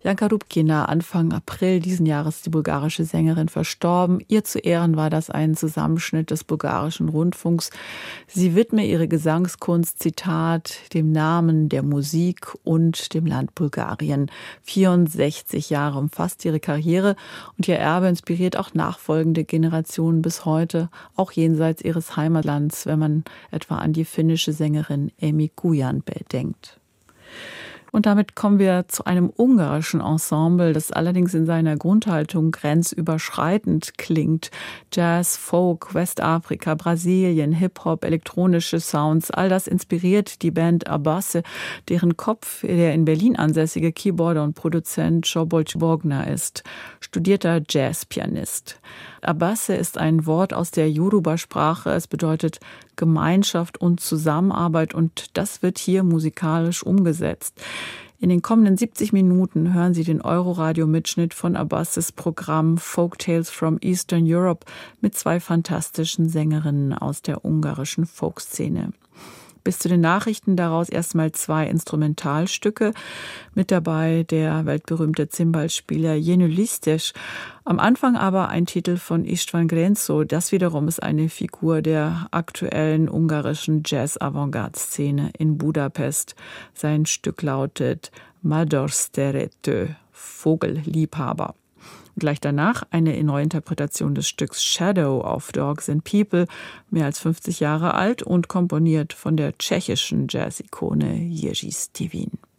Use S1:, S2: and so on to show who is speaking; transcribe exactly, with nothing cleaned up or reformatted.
S1: Janka Rubkina, Anfang April diesen Jahres die bulgarische Sängerin, verstorben. Ihr zu Ehren war das ein Zusammenschnitt des bulgarischen Rundfunks. Sie widme ihre Gesangskunst, Zitat, dem Namen der Musik und dem Land Bulgarien. vierundsechzig Jahre umfasst ihre Karriere und ihr Erbe inspiriert auch nachfolgende Generationen bis heute, auch jenseits ihres Heimatlands, wenn man etwa an die finnische Sängerin Emi Kujanpää denkt. Und damit kommen wir zu einem ungarischen Ensemble, das allerdings in seiner Grundhaltung grenzüberschreitend klingt. Jazz, Folk, Westafrika, Brasilien, Hip-Hop, elektronische Sounds, all das inspiriert die Band Abasse, deren Kopf der in Berlin ansässige Keyboarder und Produzent Zsobosz Bogner ist, studierter Jazzpianist. Abasse ist ein Wort aus der Yoruba-Sprache. Es bedeutet Gemeinschaft und Zusammenarbeit und das wird hier musikalisch umgesetzt. In den kommenden siebzig Minuten hören Sie den Euroradio-Mitschnitt von Abasses Programm Folk Tales from Eastern Europe mit zwei fantastischen Sängerinnen aus der ungarischen Folkszene. Bis zu den Nachrichten daraus erstmal zwei Instrumentalstücke. Mit dabei der weltberühmte Cimbalspieler Jenő Lisztes. Am Anfang aber ein Titel von István Grenzo. Das wiederum ist eine Figur der aktuellen ungarischen Jazz-Avantgarde-Szene in Budapest. Sein Stück lautet Madárszerető, Vogelliebhaber. Gleich danach eine Neuinterpretation des Stücks Shadow auf Dogs and People, mehr als fünfzig Jahre alt und komponiert von der tschechischen Jazz-Ikone Jiří Stivin.